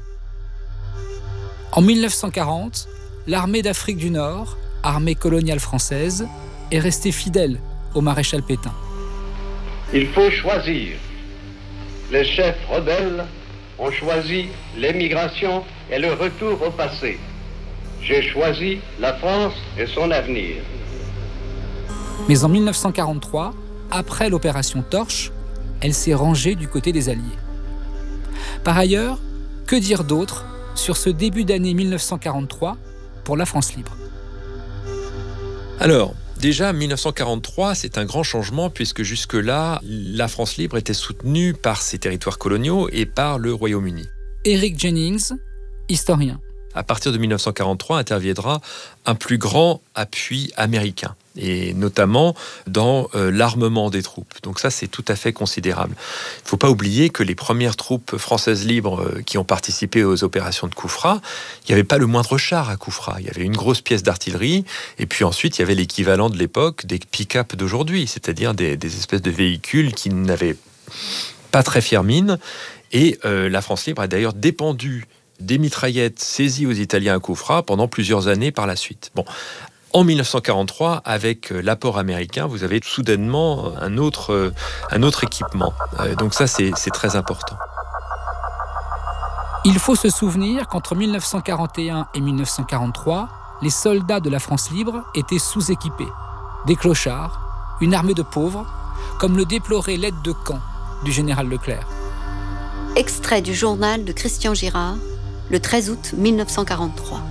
En 1940, l'armée d'Afrique du Nord, armée coloniale française, est restée fidèle au maréchal Pétain. Il faut choisir. Les chefs rebelles ont choisi l'émigration et le retour au passé. J'ai choisi la France et son avenir. Mais en 1943, après l'opération Torche, elle s'est rangée du côté des Alliés. Par ailleurs, que dire d'autre sur ce début d'année 1943 pour la France libre ? Alors, déjà, 1943, c'est un grand changement puisque jusque-là, la France libre était soutenue par ses territoires coloniaux et par le Royaume-Uni. Eric Jennings, historien. À partir de 1943, interviendra un plus grand appui américain, et notamment dans l'armement des troupes. Donc ça, c'est tout à fait considérable. Il ne faut pas oublier que les premières troupes françaises libres qui ont participé aux opérations de Koufra, il n'y avait pas le moindre char à Koufra. Il y avait une grosse pièce d'artillerie, et puis ensuite, il y avait l'équivalent de l'époque des pick-up d'aujourd'hui, c'est-à-dire des espèces de véhicules qui n'avaient pas très fière mine. Et la France libre a d'ailleurs dépendu des mitraillettes saisies aux Italiens à Koufra pendant plusieurs années par la suite. Bon, en 1943, avec l'apport américain, vous avez soudainement un autre équipement. Donc ça, c'est très important. Il faut se souvenir qu'entre 1941 et 1943, les soldats de la France libre étaient sous-équipés. Des clochards, une armée de pauvres, comme le déplorait l'aide de camp du général Leclerc. Extrait du journal de Christian Girard, le 13 août 1943.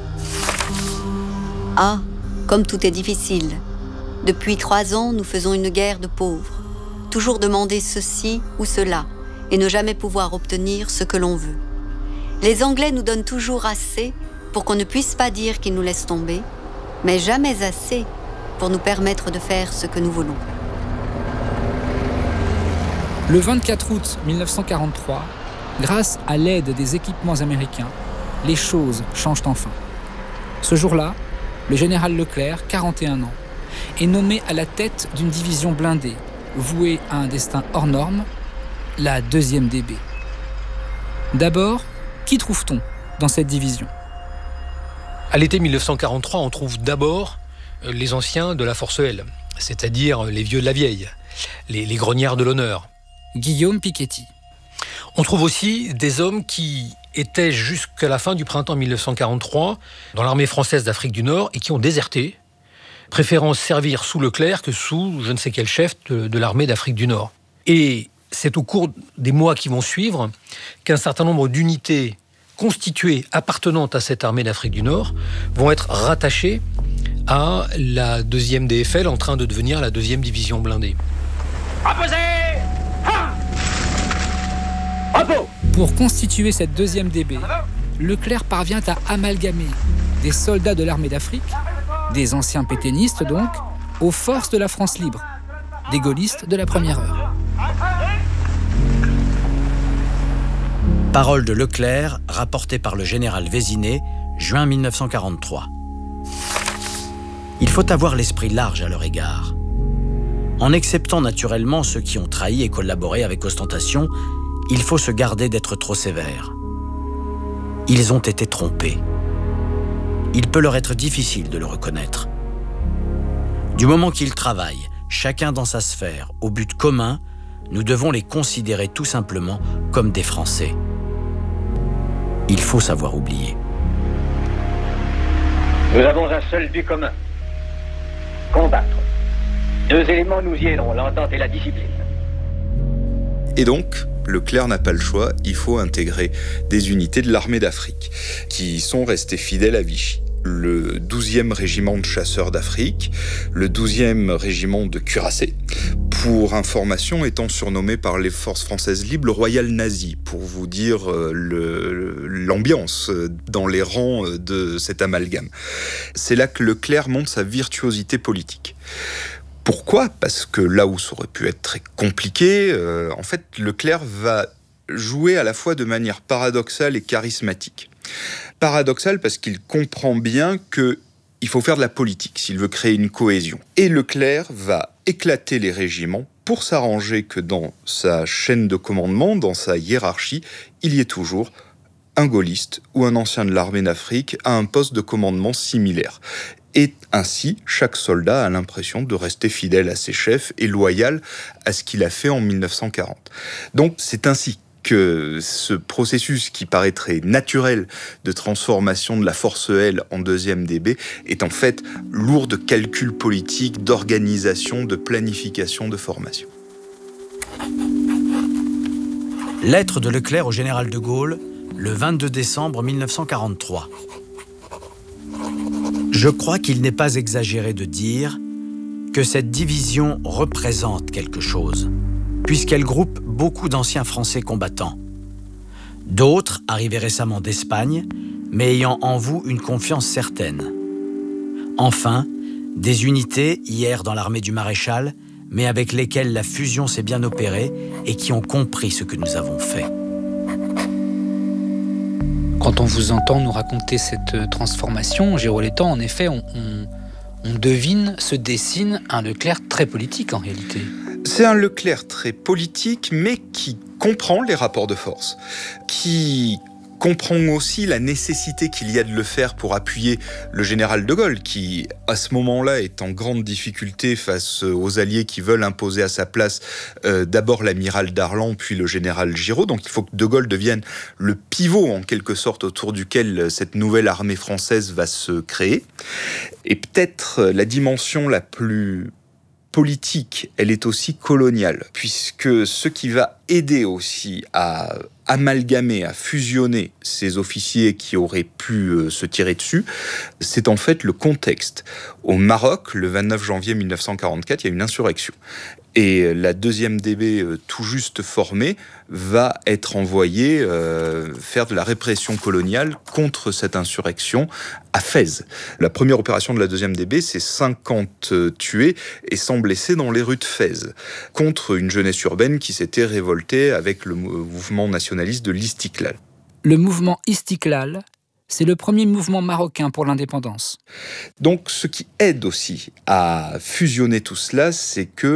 Ah, comme tout est difficile. Depuis 3 ans, nous faisons une guerre de pauvres. Toujours demander ceci ou cela, et ne jamais pouvoir obtenir ce que l'on veut. Les Anglais nous donnent toujours assez pour qu'on ne puisse pas dire qu'ils nous laissent tomber, mais jamais assez pour nous permettre de faire ce que nous voulons. Le 24 août 1943, grâce à l'aide des équipements américains, les choses changent enfin. Ce jour-là, le général Leclerc, 41 ans, est nommé à la tête d'une division blindée, vouée à un destin hors norme, la 2e DB. D'abord, qui trouve-t-on dans cette division ? À l'été 1943, on trouve d'abord les anciens de la Force L, c'est-à-dire les vieux de la vieille, les grognards de l'honneur. Guillaume Piketty. On trouve aussi des hommes qui étaient jusqu'à la fin du printemps 1943 dans l'armée française d'Afrique du Nord et qui ont déserté, préférant servir sous Leclerc que sous je ne sais quel chef de l'armée d'Afrique du Nord. Et c'est au cours des mois qui vont suivre qu'un certain nombre d'unités constituées appartenant à cette armée d'Afrique du Nord vont être rattachées à la 2e DFL en train de devenir la 2e division blindée. Opposé! Repos! Pour constituer cette 2e DB, Leclerc parvient à amalgamer des soldats de l'armée d'Afrique, des anciens pétainistes donc, aux forces de la France libre, des gaullistes de la première heure. Parole de Leclerc, rapportée par le général Vézinet, juin 1943. Il faut avoir l'esprit large à leur égard. En acceptant naturellement ceux qui ont trahi et collaboré avec ostentation, il faut se garder d'être trop sévère. Ils ont été trompés. Il peut leur être difficile de le reconnaître. Du moment qu'ils travaillent, chacun dans sa sphère, au but commun, nous devons les considérer tout simplement comme des Français. Il faut savoir oublier. Nous avons un seul but commun. Combattre. 2 éléments nous y aideront, l'entente et la discipline. Et donc, Leclerc n'a pas le choix, il faut intégrer des unités de l'armée d'Afrique qui sont restées fidèles à Vichy. Le 12e régiment de chasseurs d'Afrique, le 12e régiment de cuirassés, pour information étant surnommé par les forces françaises libres le Royal Nazi, pour vous dire l'ambiance dans les rangs de cet amalgame. C'est là que Leclerc montre sa virtuosité politique. Pourquoi ? Parce que là où ça aurait pu être très compliqué, en fait, Leclerc va jouer à la fois de manière paradoxale et charismatique. Paradoxal parce qu'il comprend bien qu'il faut faire de la politique s'il veut créer une cohésion. Et Leclerc va éclater les régiments pour s'arranger que dans sa chaîne de commandement, dans sa hiérarchie, il y ait toujours un gaulliste ou un ancien de l'armée d'Afrique à un poste de commandement similaire. Et ainsi, chaque soldat a l'impression de rester fidèle à ses chefs et loyal à ce qu'il a fait en 1940. Donc c'est ainsi que ce processus qui paraîtrait naturel de transformation de la Force L en 2e DB est en fait lourd de calculs politiques, d'organisation, de planification, de formation. Lettre de Leclerc au général de Gaulle, le 22 décembre 1943. Je crois qu'il n'est pas exagéré de dire que cette division représente quelque chose, puisqu'elle groupe beaucoup d'anciens Français combattants. D'autres, arrivés récemment d'Espagne, mais ayant en vous une confiance certaine. Enfin, des unités, hier dans l'armée du maréchal, mais avec lesquelles la fusion s'est bien opérée et qui ont compris ce que nous avons fait. Quand on vous entend nous raconter cette transformation, Girolettan, en effet, on devine, se dessine un Leclerc très politique en réalité. C'est un Leclerc très politique, mais qui comprend les rapports de force, qui comprend aussi la nécessité qu'il y a de le faire pour appuyer le général de Gaulle, qui, à ce moment-là, est en grande difficulté face aux alliés qui veulent imposer à sa place d'abord l'amiral Darlan, puis le général Giraud. Donc il faut que de Gaulle devienne le pivot, en quelque sorte, autour duquel cette nouvelle armée française va se créer. Et peut-être la dimension la plus politique, elle est aussi coloniale, puisque ce qui va aider aussi à amalgamer, à fusionner ces officiers qui auraient pu se tirer dessus, c'est en fait le contexte. Au Maroc, le 29 janvier 1944, il y a une insurrection. Et la 2e DB, tout juste formée, va être envoyée faire de la répression coloniale contre cette insurrection à Fès. La première opération de la 2e DB, c'est 50 tués et 100 blessés dans les rues de Fès, contre une jeunesse urbaine qui s'était révoltée avec le mouvement nationaliste de l'Istiklal. Le mouvement Istiklal, c'est le premier mouvement marocain pour l'indépendance. Donc ce qui aide aussi à fusionner tout cela, c'est que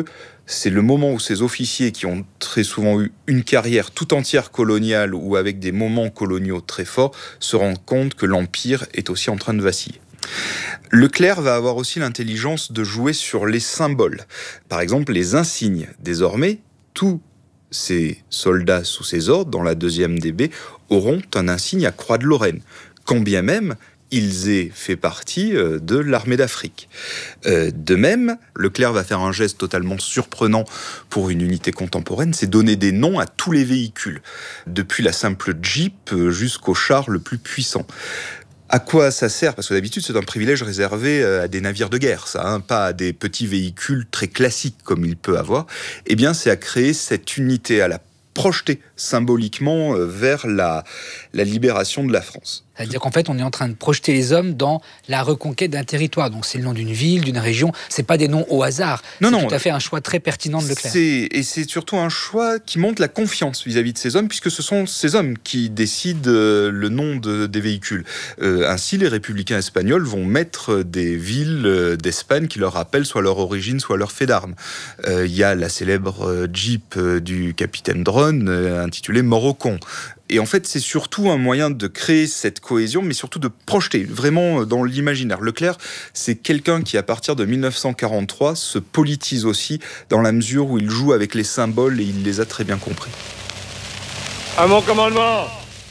C'est le moment où ces officiers qui ont très souvent eu une carrière tout entière coloniale ou avec des moments coloniaux très forts se rendent compte que l'Empire est aussi en train de vaciller. Leclerc va avoir aussi l'intelligence de jouer sur les symboles. Par exemple, les insignes. Désormais, tous ces soldats sous ses ordres, dans la 2e DB, auront un insigne à croix de Lorraine, quand bien même ils aient fait partie de l'armée d'Afrique. De même, Leclerc va faire un geste totalement surprenant pour une unité contemporaine, c'est donner des noms à tous les véhicules, depuis la simple Jeep jusqu'au char le plus puissant. À quoi ça sert ? Parce que d'habitude, c'est un privilège réservé à des navires de guerre, ça, pas à des petits véhicules très classiques comme il peut avoir. Eh bien, c'est à créer cette unité, à la projeter symboliquement vers la libération de la France. C'est-à-dire qu'en fait, on est en train de projeter les hommes dans la reconquête d'un territoire. Donc c'est le nom d'une ville, d'une région. C'est pas des noms au hasard. C'est tout à fait un choix très pertinent de Leclerc. Et c'est surtout un choix qui montre la confiance vis-à-vis de ces hommes, puisque ce sont ces hommes qui décident le nom des véhicules. Ainsi, les républicains espagnols vont mettre des villes d'Espagne qui leur rappellent soit leur origine, soit leur fait d'armes. Il y a la célèbre Jeep du capitaine Drone, intitulée Morocon. Et en fait, c'est surtout un moyen de créer cette cohésion, mais surtout de projeter vraiment dans l'imaginaire. Leclerc, c'est quelqu'un qui, à partir de 1943, se politise aussi dans la mesure où il joue avec les symboles et il les a très bien compris. À mon commandement.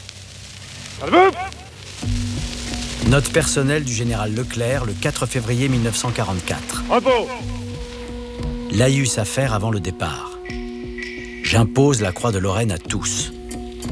Note personnelle du général Leclerc, le 4 février 1944. Repos. Laïus à faire avant le départ. J'impose la croix de Lorraine à tous. Pourquoi ?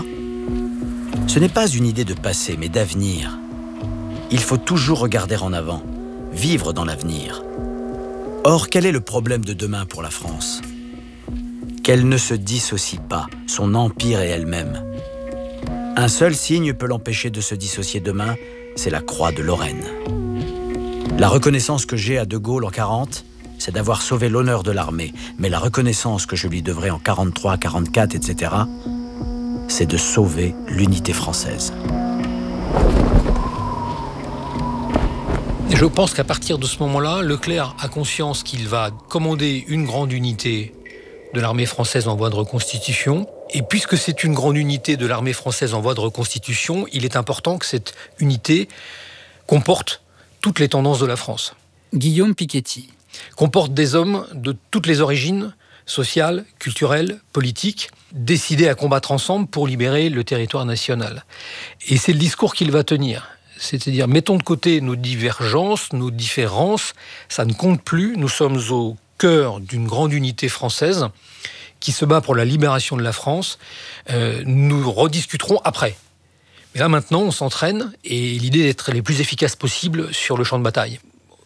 Ce n'est pas une idée de passé, mais d'avenir. Il faut toujours regarder en avant, vivre dans l'avenir. Or, quel est le problème de demain pour la France ? Qu'elle ne se dissocie pas, son empire et elle-même. Un seul signe peut l'empêcher de se dissocier demain, c'est la croix de Lorraine. La reconnaissance que j'ai à De Gaulle en 40, c'est d'avoir sauvé l'honneur de l'armée. Mais la reconnaissance que je lui devrais en 43, 44, etc., c'est de sauver l'unité française. Je pense qu'à partir de ce moment-là, Leclerc a conscience qu'il va commander une grande unité de l'armée française en voie de reconstitution. Et puisque c'est une grande unité de l'armée française en voie de reconstitution, il est important que cette unité comporte toutes les tendances de la France. Guillaume Piketty. Comporte des hommes de toutes les origines, sociales, culturelles, politiques, décidés à combattre ensemble pour libérer le territoire national. Et c'est le discours qu'il va tenir. C'est-à-dire, mettons de côté nos divergences, nos différences, ça ne compte plus, nous sommes au cœur d'une grande unité française qui se bat pour la libération de la France. Nous rediscuterons après. Mais là, maintenant, on s'entraîne et l'idée d'être les plus efficaces possibles sur le champ de bataille.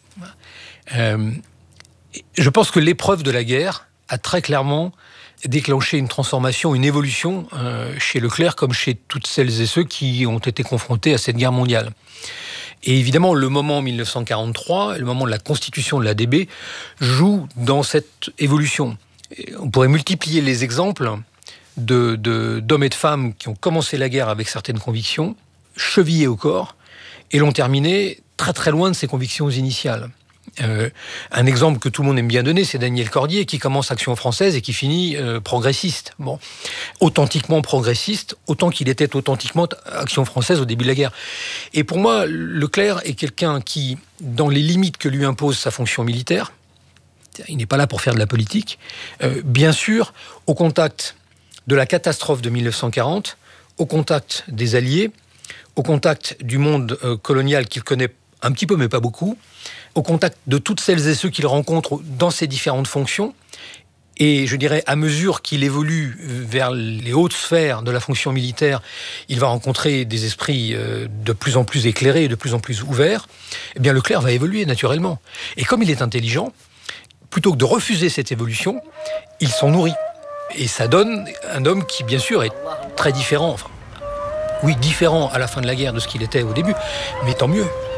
Je pense que l'épreuve de la guerre a très clairement déclenché une transformation, une évolution chez Leclerc comme chez toutes celles et ceux qui ont été confrontés à cette guerre mondiale. Et évidemment, le moment 1943, le moment de la constitution de l'ADB, joue dans cette évolution. On pourrait multiplier les exemples d'hommes et de femmes qui ont commencé la guerre avec certaines convictions, chevillés au corps, et l'ont terminé très très loin de ses convictions initiales. Un exemple que tout le monde aime bien donner, c'est Daniel Cordier qui commence Action française et qui finit progressiste. Bon, authentiquement progressiste, autant qu'il était authentiquement Action française au début de la guerre. Et pour moi, Leclerc est quelqu'un qui, dans les limites que lui impose sa fonction militaire, il n'est pas là pour faire de la politique, bien sûr, au contact de la catastrophe de 1940, au contact des Alliés, au contact du monde colonial qu'il connaît un petit peu mais pas beaucoup, au contact de toutes celles et ceux qu'il rencontre dans ses différentes fonctions. Et je dirais, à mesure qu'il évolue vers les hautes sphères de la fonction militaire, il va rencontrer des esprits de plus en plus éclairés, de plus en plus ouverts. Eh bien, Leclerc va évoluer naturellement. Et comme il est intelligent, plutôt que de refuser cette évolution, il s'en nourrit. Et ça donne un homme qui, bien sûr, est très différent. Enfin, oui, différent à la fin de la guerre de ce qu'il était au début, mais tant mieux.